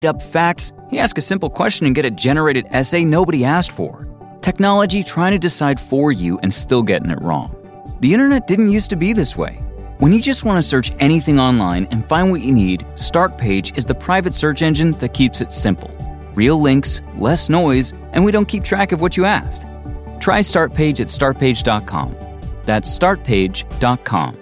up facts, you ask a simple question and get a generated essay nobody asked for. Technology trying to decide for you and still getting it wrong. The internet didn't used to be this way. When you just want to search anything online and find what you need, Startpage is the private search engine that keeps it simple. Real links, less noise, and we don't keep track of what you asked. Try Startpage at startpage.com. That's startpage.com.